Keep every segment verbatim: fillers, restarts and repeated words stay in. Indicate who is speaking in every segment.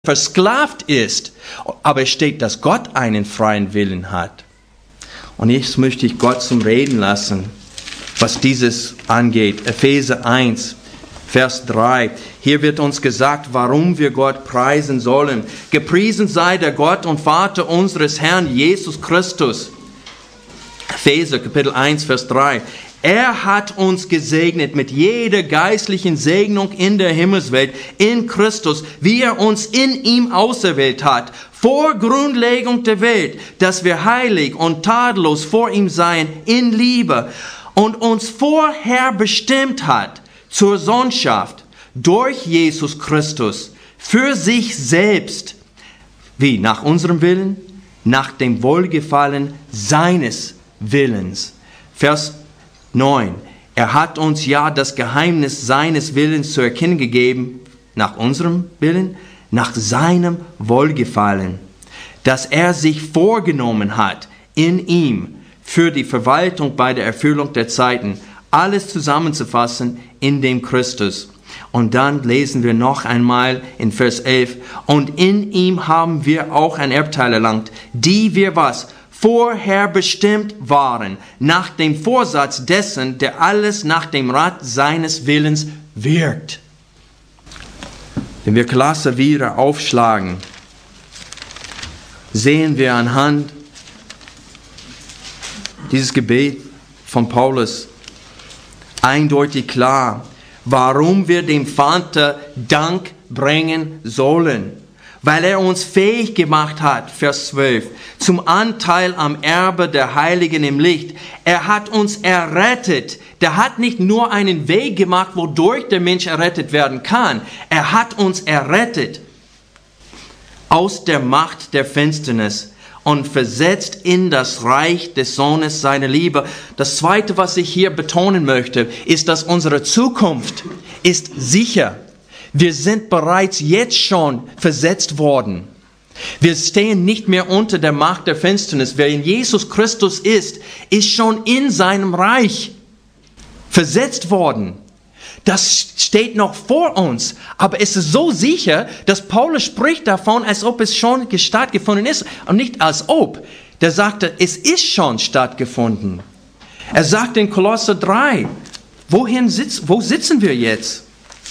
Speaker 1: versklavt ist, aber es steht, dass Gott einen freien Willen hat. Und jetzt möchte ich Gott zum Reden lassen, was dieses angeht. Epheser eins, Vers drei. Hier wird uns gesagt, warum wir Gott preisen sollen. Gepriesen sei der Gott und Vater unseres Herrn Jesus Christus. Epheser Kapitel eins, Vers drei. Er hat uns gesegnet mit jeder geistlichen Segnung in der Himmelswelt, in Christus, wie er uns in ihm auserwählt hat, vor Grundlegung der Welt, dass wir heilig und tadellos vor ihm seien in Liebe und uns vorher bestimmt hat zur Sohnschaft durch Jesus Christus für sich selbst. Wie? Nach unserem Willen? Nach dem Wohlgefallen seines Willens. Vers neun. Er hat uns ja das Geheimnis seines Willens zu erkennen gegeben, nach unserem Willen, nach seinem Wohlgefallen, dass er sich vorgenommen hat, in ihm für die Verwaltung bei der Erfüllung der Zeiten alles zusammenzufassen in dem Christus. Und dann lesen wir noch einmal in Vers elf, und in ihm haben wir auch ein Erbteil erlangt, die wir was? Vorher bestimmt waren, nach dem Vorsatz dessen, der alles nach dem Rat seines Willens wirkt. Wenn wir Kolosser wieder aufschlagen, sehen wir anhand dieses Gebet von Paulus eindeutig klar, warum wir dem Vater Dank bringen sollen. Weil er uns fähig gemacht hat, Vers zwölf, zum Anteil am Erbe der Heiligen im Licht. Er hat uns errettet. Der hat nicht nur einen Weg gemacht, wodurch der Mensch errettet werden kann. Er hat uns errettet aus der Macht der Finsternis und versetzt in das Reich des Sohnes seiner Liebe. Das Zweite, was ich hier betonen möchte, ist, dass unsere Zukunft ist sicher. Wir sind bereits jetzt schon versetzt worden. Wir stehen nicht mehr unter der Macht der Finsternis. Wer in Jesus Christus ist, ist schon in seinem Reich versetzt worden. Das steht noch vor uns. Aber es ist so sicher, dass Paulus spricht davon, als ob es schon stattgefunden ist. Und nicht als ob. Der sagte, es ist schon stattgefunden. Er sagt in Kolosser drei, wohin sitz, wo sitzen wir jetzt?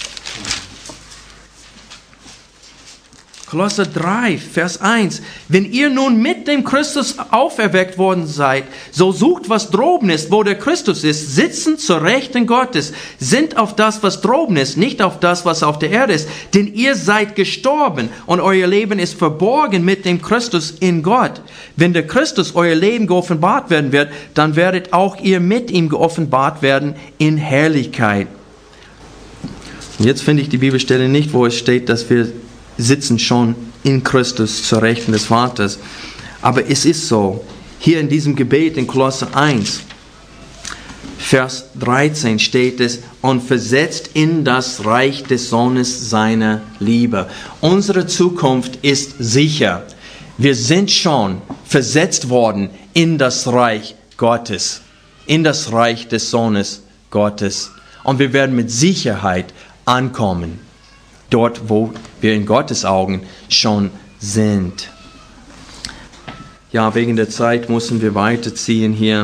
Speaker 1: Kolosser drei, Vers eins. Wenn ihr nun mit dem Christus auferweckt worden seid, so sucht, was droben ist, wo der Christus ist, sitzen zur Rechten Gottes, sind auf das, was droben ist, nicht auf das, was auf der Erde ist. Denn ihr seid gestorben und euer Leben ist verborgen mit dem Christus in Gott. Wenn der Christus euer Leben geoffenbart werden wird, dann werdet auch ihr mit ihm geoffenbart werden in Herrlichkeit. Und jetzt finde ich die Bibelstelle nicht, wo es steht, dass wir sitzen schon in Christus zur Rechten des Vaters. Aber es ist so, hier in diesem Gebet in Kolosser eins, Vers dreizehn steht es, und versetzt in das Reich des Sohnes seiner Liebe. Unsere Zukunft ist sicher. Wir sind schon versetzt worden in das Reich Gottes, in das Reich des Sohnes Gottes. Und wir werden mit Sicherheit ankommen. Dort, wo wir in Gottes Augen schon sind. Ja, wegen der Zeit müssen wir weiterziehen hier.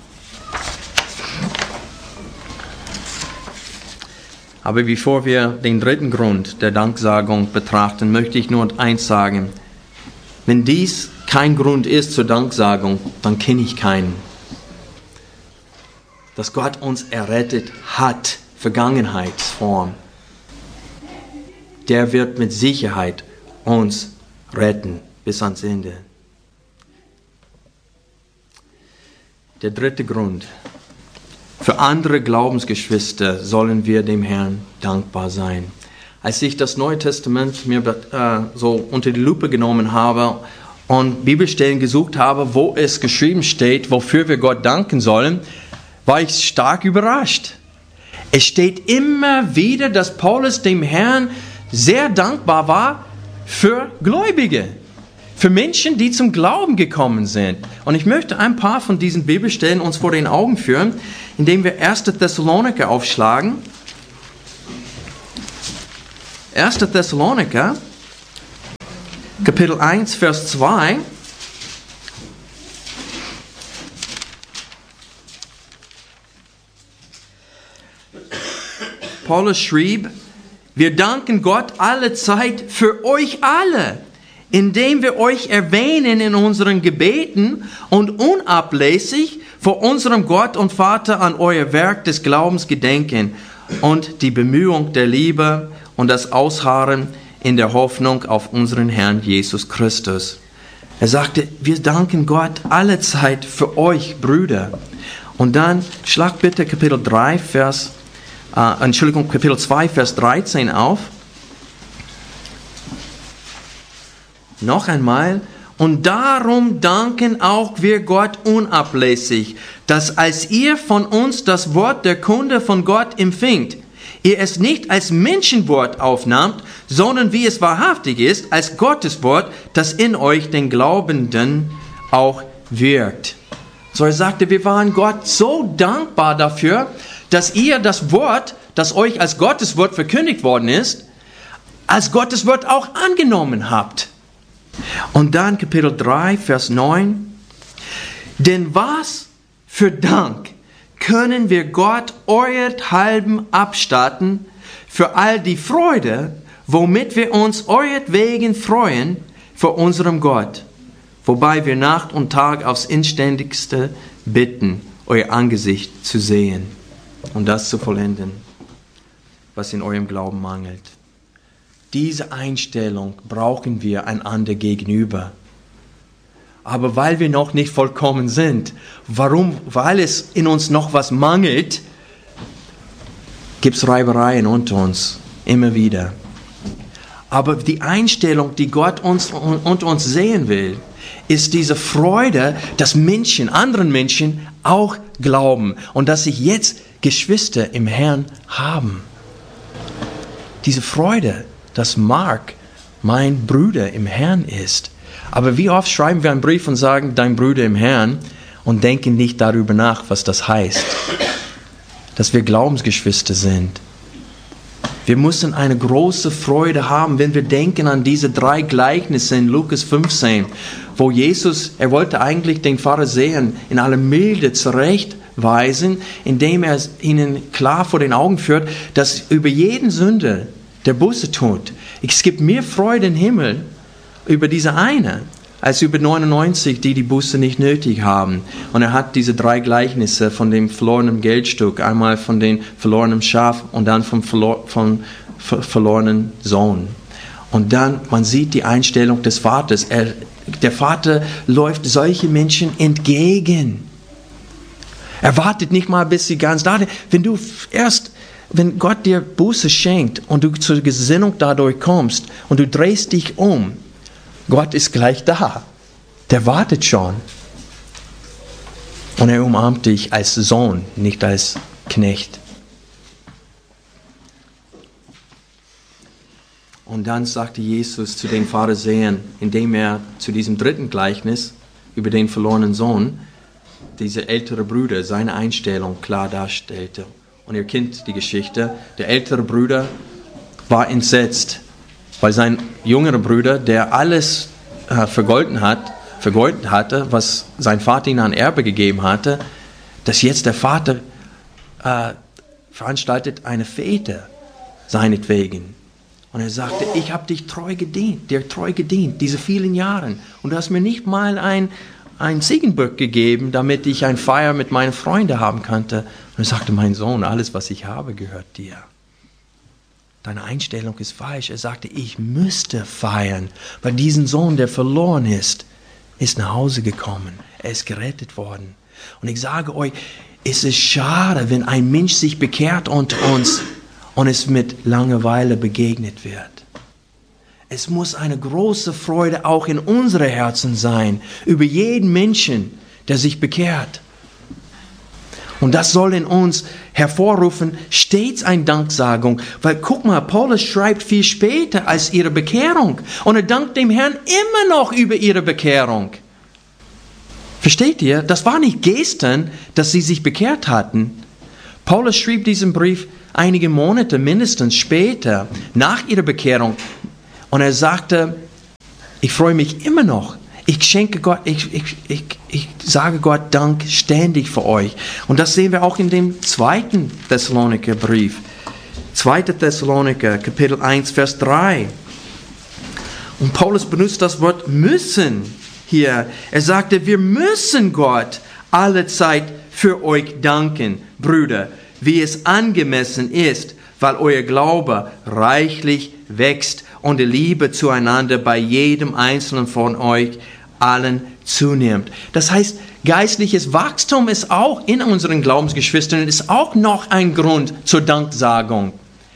Speaker 1: Aber bevor wir den dritten Grund der Danksagung betrachten, möchte ich nur eins sagen. Wenn dies kein Grund ist zur Danksagung, dann kenne ich keinen. Dass Gott uns errettet hat, Vergangenheitsform. Der wird mit Sicherheit uns retten bis ans Ende. Der dritte Grund. Für andere Glaubensgeschwister sollen wir dem Herrn dankbar sein. Als ich das Neue Testament mir äh, so unter die Lupe genommen habe und Bibelstellen gesucht habe, wo es geschrieben steht, wofür wir Gott danken sollen, war ich stark überrascht. Es steht immer wieder, dass Paulus dem Herrn sehr dankbar war für Gläubige, für Menschen, die zum Glauben gekommen sind. Und ich möchte ein paar von diesen Bibelstellen uns vor den Augen führen, indem wir erster Thessaloniker aufschlagen. erster Thessaloniker, Kapitel eins, Vers zwei. Paulus schrieb, wir danken Gott alle Zeit für euch alle, indem wir euch erwähnen in unseren Gebeten und unablässig vor unserem Gott und Vater an euer Werk des Glaubens gedenken und die Bemühung der Liebe und das Ausharren in der Hoffnung auf unseren Herrn Jesus Christus. Er sagte, wir danken Gott alle Zeit für euch, Brüder. Und dann schlag bitte Kapitel drei, Vers Uh, Entschuldigung, Kapitel zwei, Vers dreizehn auf. Noch einmal. Und darum danken auch wir Gott unablässig, dass als ihr von uns das Wort der Kunde von Gott empfingt, ihr es nicht als Menschenwort aufnahmt, sondern wie es wahrhaftig ist, als Gottes Wort, das in euch, den Glaubenden, auch wirkt. So er sagte, wir waren Gott so dankbar dafür, dass ihr das Wort, das euch als Gottes Wort verkündigt worden ist, als Gottes Wort auch angenommen habt. Und dann Kapitel drei, Vers neun. Denn was für Dank können wir Gott eurethalben abstatten für all die Freude, womit wir uns euretwegen freuen vor unserem Gott, wobei wir Nacht und Tag aufs Inständigste bitten, euer Angesicht zu sehen und das zu vollenden, was in eurem Glauben mangelt. Diese Einstellung brauchen wir einander gegenüber. Aber weil wir noch nicht vollkommen sind, warum? Weil es in uns noch was mangelt, gibt es Reibereien unter uns, immer wieder. Aber die Einstellung, die Gott uns, unter uns sehen will, ist diese Freude, dass Menschen, anderen Menschen auch glauben und dass sich jetzt Geschwister im Herrn haben. Diese Freude, dass Mark mein Bruder im Herrn ist. Aber wie oft schreiben wir einen Brief und sagen, dein Bruder im Herrn, und denken nicht darüber nach, was das heißt. Dass wir Glaubensgeschwister sind. Wir müssen eine große Freude haben, wenn wir denken an diese drei Gleichnisse in Lukas fünfzehn, wo Jesus, er wollte eigentlich den Pharisäern in aller Milde zurechtweisen, indem er ihnen klar vor den Augen führt, dass über jeden Sünder, der Buße tut, es gibt mehr Freude im Himmel über diese eine, als über neunundneunzig, die die Buße nicht nötig haben. Und er hat diese drei Gleichnisse von dem verlorenen Geldstück, einmal von dem verlorenen Schaf und dann vom verlor- von ver- verlorenen Sohn. Und dann, man sieht die Einstellung des Vaters. Er, der Vater läuft solche Menschen entgegen. Er wartet nicht mal, bis sie ganz da sind. Wenn du erst, wenn Gott dir Buße schenkt und du zur Gesinnung dadurch kommst und du drehst dich um, Gott ist gleich da. Der wartet schon. Und er umarmt dich als Sohn, nicht als Knecht. Und dann sagte Jesus zu den Pharisäern, indem er zu diesem dritten Gleichnis über den verlorenen Sohn, dieser ältere Bruder, seine Einstellung klar darstellte. Und ihr kennt die Geschichte. Der ältere Bruder war entsetzt, weil sein jüngerer Bruder, der alles äh, vergolden hat, vergoldet hatte, was sein Vater ihm an Erbe gegeben hatte, dass jetzt der Vater äh, veranstaltet eine Fete seinetwegen. Und er sagte, ich habe dich treu gedient, dir treu gedient, diese vielen Jahre. Und du hast mir nicht mal ein, ein Ziegenbock gegeben, damit ich eine Feier mit meinen Freunden haben konnte. Und er sagte, mein Sohn, alles, was ich habe, gehört dir. Deine Einstellung ist falsch. Er sagte, ich müsste feiern, weil diesen Sohn, der verloren ist, ist nach Hause gekommen. Er ist gerettet worden. Und ich sage euch, es ist schade, wenn ein Mensch sich bekehrt unter uns und es mit Langeweile begegnet wird. Es muss eine große Freude auch in unseren Herzen sein, über jeden Menschen, der sich bekehrt. Und das soll in uns hervorrufen, stets eine Danksagung. Weil guck mal, Paulus schreibt viel später als ihre Bekehrung. Und er dankt dem Herrn immer noch über ihre Bekehrung. Versteht ihr? Das war nicht gestern, dass sie sich bekehrt hatten. Paulus schrieb diesen Brief einige Monate mindestens später, nach ihrer Bekehrung. Und er sagte, Ich freue mich immer noch. Ich schenke Gott, ich, ich, ich, ich sage Gott Dank ständig für euch. Und das sehen wir auch in dem zweiten Thessaloniker Brief. zweiter Thessaloniker, Kapitel eins, Vers drei. Und Paulus benutzt das Wort müssen hier. Er sagte, wir müssen Gott alle Zeit für euch danken, Brüder, wie es angemessen ist, weil euer Glaube reichlich wächst und die Liebe zueinander bei jedem Einzelnen von euch allen zunimmt. Das heißt, geistliches Wachstum ist auch in unseren Glaubensgeschwistern, ist auch noch ein Grund zur Danksagung.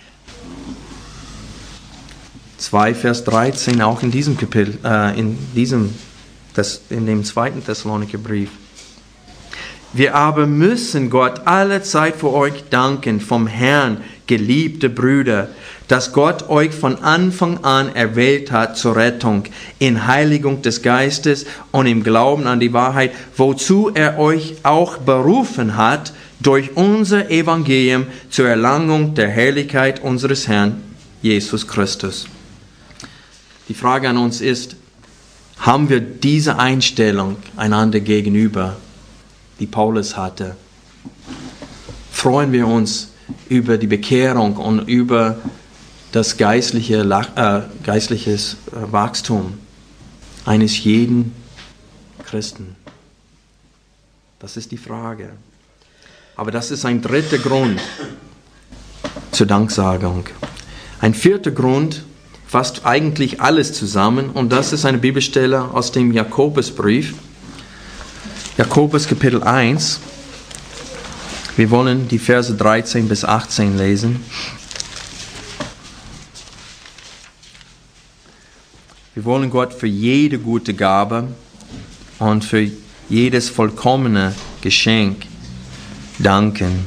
Speaker 1: zwei Vers dreizehn, auch in diesem Kapitel, äh, in diesem, das, in dem zweiten Thessaloniker Brief. Wir aber müssen Gott alle Zeit für euch danken, vom Herrn, geliebte Brüder, dass Gott euch von Anfang an erwählt hat zur Rettung, in Heiligung des Geistes und im Glauben an die Wahrheit, wozu er euch auch berufen hat, durch unser Evangelium zur Erlangung der Herrlichkeit unseres Herrn Jesus Christus. Die Frage an uns ist, haben wir diese Einstellung einander gegenüber, die Paulus hatte? Freuen wir uns über die Bekehrung und über das geistliche, äh, geistliches Wachstum eines jeden Christen? Das ist die Frage. Aber das ist ein dritter Grund zur Danksagung. Ein vierter Grund fasst eigentlich alles zusammen, und das ist eine Bibelstelle aus dem Jakobusbrief. Jakobus Kapitel eins. Wir wollen die Verse dreizehn bis achtzehn lesen. Wir wollen Gott für jede gute Gabe und für jedes vollkommene Geschenk danken.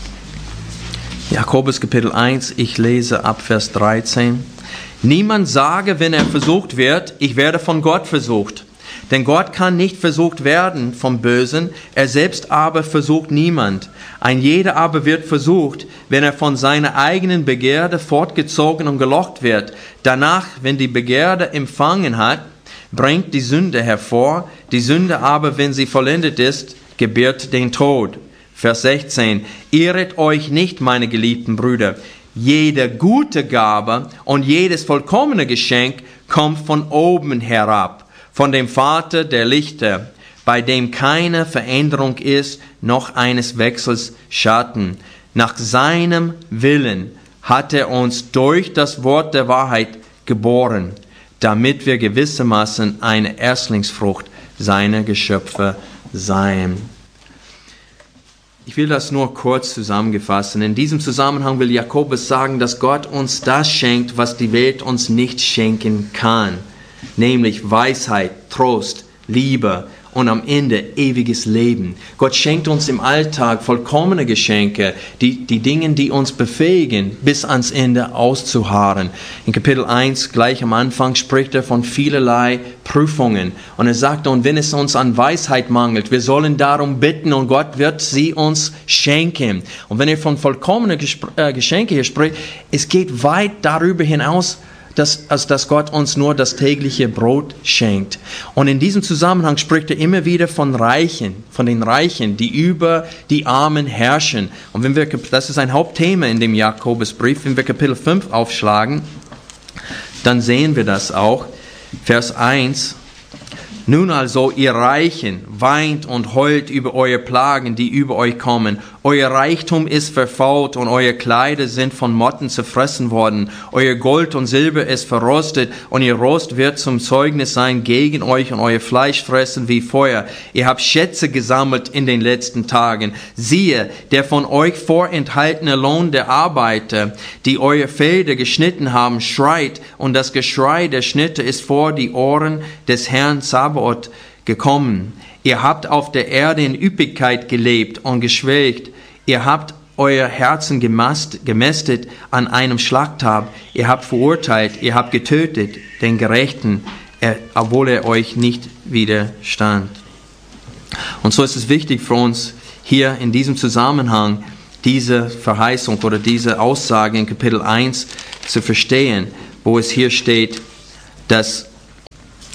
Speaker 1: Jakobus Kapitel eins, ich lese ab Vers dreizehn. Niemand sage, wenn er versucht wird, ich werde von Gott versucht. Denn Gott kann nicht versucht werden vom Bösen, er selbst aber versucht niemand. Ein jeder aber wird versucht, wenn er von seiner eigenen Begierde fortgezogen und gelockt wird. Danach, wenn die Begierde empfangen hat, bringt die Sünde hervor. Die Sünde aber, wenn sie vollendet ist, gebiert den Tod. Vers sechzehn. Irret euch nicht, meine geliebten Brüder. Jede gute Gabe und jedes vollkommene Geschenk kommt von oben herab, von dem Vater der Lichter, bei dem keine Veränderung ist, noch eines Wechsels Schatten. Nach seinem Willen hat er uns durch das Wort der Wahrheit geboren, damit wir gewissermaßen eine Erstlingsfrucht seiner Geschöpfe seien. Ich will das nur kurz zusammenfassen. In diesem Zusammenhang will Jakobus sagen, dass Gott uns das schenkt, was die Welt uns nicht schenken kann. Nämlich Weisheit, Trost, Liebe und am Ende ewiges Leben. Gott schenkt uns im Alltag vollkommene Geschenke, die, die Dinge, die uns befähigen, bis ans Ende auszuharren. In Kapitel eins, gleich am Anfang, spricht er von vielerlei Prüfungen. Und er sagt, und wenn es uns an Weisheit mangelt, wir sollen darum bitten und Gott wird sie uns schenken. Und wenn er von vollkommenen Geschenken hier spricht, es geht weit darüber hinaus, Dass, als dass Gott uns nur das tägliche Brot schenkt. Und in diesem Zusammenhang spricht er immer wieder von Reichen, von den Reichen, die über die Armen herrschen. Und wenn wir, das ist ein Hauptthema in dem Jakobusbrief, wenn wir Kapitel fünf aufschlagen, dann sehen wir das auch. Vers eins. Nun also, ihr Reichen, weint und heult über eure Plagen, die über euch kommen. Euer Reichtum ist verfault und eure Kleider sind von Motten zerfressen worden. Euer Gold und Silber ist verrostet und ihr Rost wird zum Zeugnis sein gegen euch und euer Fleisch fressen wie Feuer. Ihr habt Schätze gesammelt in den letzten Tagen. Siehe, der von euch vorenthaltene Lohn der Arbeiter, die euer Felder geschnitten haben, schreit, und das Geschrei der Schnitte ist vor die Ohren des Herrn Sabaoth gekommen. Ihr habt auf der Erde in Üppigkeit gelebt und geschwelgt. Ihr habt euer Herzen gemast, gemästet an einem Schlachttab. Ihr habt verurteilt, ihr habt getötet den Gerechten, er, obwohl er euch nicht widerstand. Und so ist es wichtig für uns, hier in diesem Zusammenhang diese Verheißung oder diese Aussage in Kapitel eins zu verstehen, wo es hier steht, dass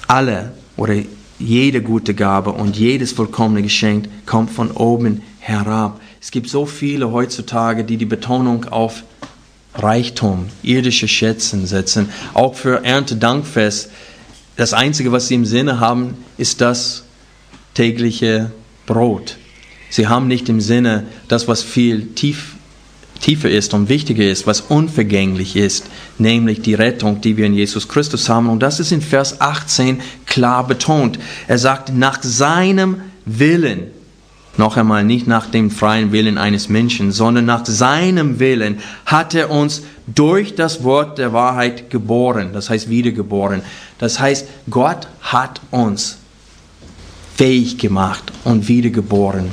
Speaker 1: alle oder jede gute Gabe und jedes vollkommene Geschenk kommt von oben herab. Es gibt so viele heutzutage, die die Betonung auf Reichtum, irdische Schätzen setzen. Auch für Erntedankfest. Das Einzige, was sie im Sinne haben, ist das tägliche Brot. Sie haben nicht im Sinne das, was viel tief, tiefer ist und wichtiger ist, was unvergänglich ist, nämlich die Rettung, die wir in Jesus Christus haben. Und das ist in Vers achtzehn klar betont. Er sagt, nach seinem Willen, noch einmal nicht nach dem freien Willen eines Menschen, sondern nach seinem Willen hat er uns durch das Wort der Wahrheit geboren, das heißt wiedergeboren. Das heißt, Gott hat uns fähig gemacht und wiedergeboren,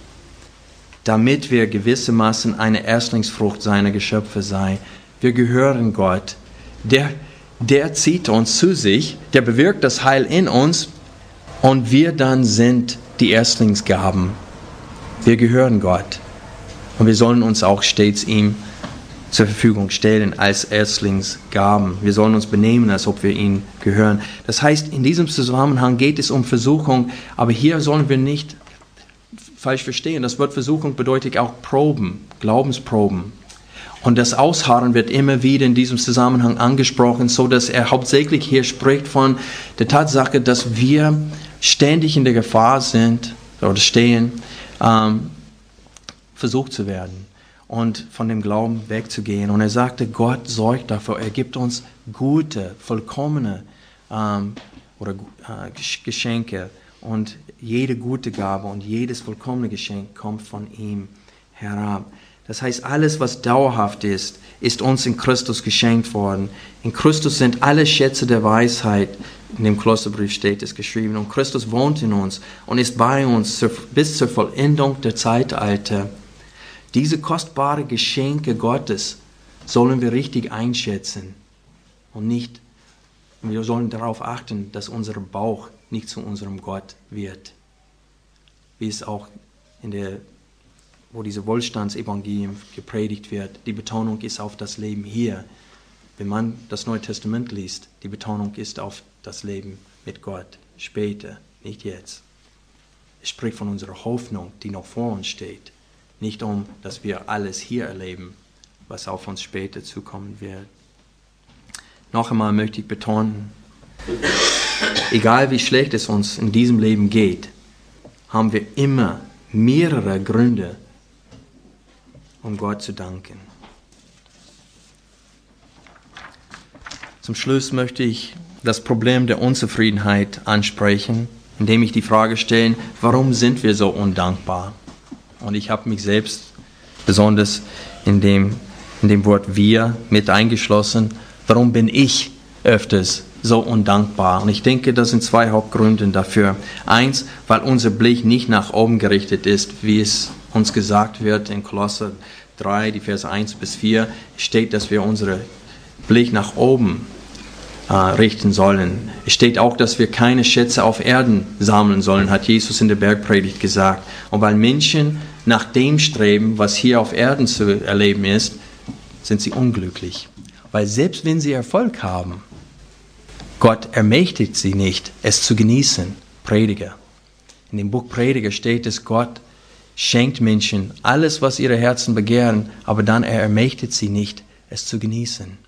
Speaker 1: damit wir gewissermaßen eine Erstlingsfrucht seiner Geschöpfe seien. Wir gehören Gott. Der, der zieht uns zu sich, der bewirkt das Heil in uns und wir dann sind die Erstlingsgaben. Wir gehören Gott und wir sollen uns auch stets ihm zur Verfügung stellen als Erstlingsgaben. Wir sollen uns benehmen, als ob wir ihm gehören. Das heißt, in diesem Zusammenhang geht es um Versuchung, aber hier sollen wir nicht falsch verstehen. Das Wort Versuchung bedeutet auch Proben, Glaubensproben. Und das Ausharren wird immer wieder in diesem Zusammenhang angesprochen, so dass er hauptsächlich hier spricht von der Tatsache, dass wir ständig in der Gefahr sind oder stehen, ähm, versucht zu werden und von dem Glauben wegzugehen. Und er sagte, Gott sorgt dafür, er gibt uns gute, vollkommene ähm, oder äh, Geschenke. Und jede gute Gabe und jedes vollkommene Geschenk kommt von ihm herab. Das heißt, alles, was dauerhaft ist, ist uns in Christus geschenkt worden. In Christus sind alle Schätze der Weisheit, in dem Kolosserbrief steht es geschrieben, und Christus wohnt in uns und ist bei uns bis zur Vollendung der Zeitalter. Diese kostbaren Geschenke Gottes sollen wir richtig einschätzen und nicht, wir sollen darauf achten, dass unser Bauch nicht zu unserem Gott wird. Wie es auch in der, wo diese Wohlstandsevangelium gepredigt wird, die Betonung ist auf das Leben hier. Wenn man das Neue Testament liest, die Betonung ist auf das Leben mit Gott später, nicht jetzt. Es spricht von unserer Hoffnung, die noch vor uns steht, nicht um, dass wir alles hier erleben, was auf uns später zukommen wird. Noch einmal möchte ich betonen, egal wie schlecht es uns in diesem Leben geht, haben wir immer mehrere Gründe, um Gott zu danken. Zum Schluss möchte ich das Problem der Unzufriedenheit ansprechen, indem ich die Frage stelle, warum sind wir so undankbar? Und ich habe mich selbst besonders in dem, in dem Wort wir mit eingeschlossen. Warum bin ich öfters so undankbar? Und ich denke, das sind zwei Hauptgründe dafür. Eins, weil unser Blick nicht nach oben gerichtet ist, wie es uns gesagt wird in Kolosser drei, die Verse eins bis vier, steht, dass wir unseren Blick nach oben äh, richten sollen. Es steht auch, dass wir keine Schätze auf Erden sammeln sollen, hat Jesus in der Bergpredigt gesagt. Und weil Menschen nach dem streben, was hier auf Erden zu erleben ist, sind sie unglücklich. Weil selbst wenn sie Erfolg haben, Gott ermächtigt sie nicht, es zu genießen. Prediger. In dem Buch Prediger steht es, Gott schenkt Menschen alles, was ihre Herzen begehren, aber dann er ermächtigt sie nicht, es zu genießen.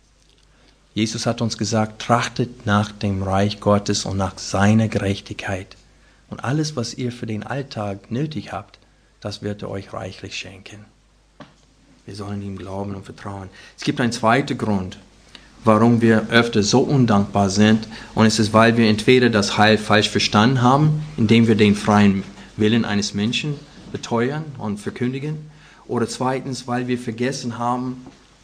Speaker 1: Jesus hat uns gesagt, trachtet nach dem Reich Gottes und nach seiner Gerechtigkeit. Und alles, was ihr für den Alltag nötig habt, das wird er euch reichlich schenken. Wir sollen ihm glauben und vertrauen. Es gibt einen zweiten Grund, warum wir öfter so undankbar sind. Und es ist, weil wir entweder das Heil falsch verstanden haben, indem wir den freien Willen eines Menschen beteuern und verkündigen. Oder zweitens, weil wir vergessen haben,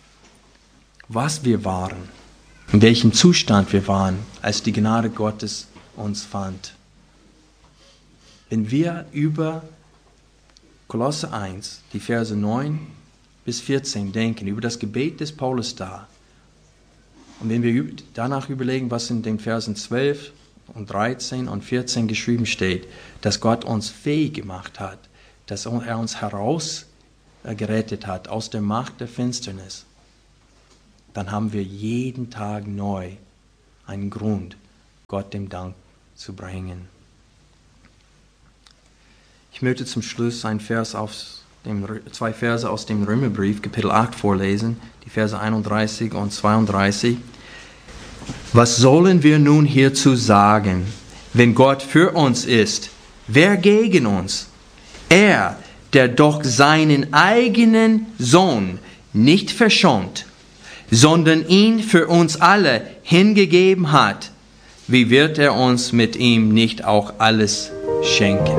Speaker 1: was wir waren, in welchem Zustand wir waren, als die Gnade Gottes uns fand. Wenn wir über Kolosser eins, die Verse neun bis vierzehn denken, über das Gebet des Paulus da, und wenn wir danach überlegen, was in den Versen zwölf und dreizehn und vierzehn geschrieben steht, dass Gott uns fähig gemacht hat, dass er uns herausgerettet hat aus der Macht der Finsternis, dann haben wir jeden Tag neu einen Grund, Gott dem Dank zu bringen. Ich möchte zum Schluss ein Vers aus dem, zwei Verse aus dem Römerbrief, Kapitel acht, vorlesen, die Verse einunddreißig und zweiunddreißig. Was sollen wir nun hierzu sagen? Wenn Gott für uns ist, wer gegen uns? Er, der doch seinen eigenen Sohn nicht verschont, sondern ihn für uns alle hingegeben hat, wie wird er uns mit ihm nicht auch alles schenken?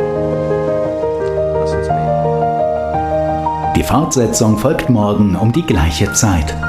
Speaker 1: Lass uns beten.
Speaker 2: Die Fortsetzung folgt morgen um die gleiche Zeit.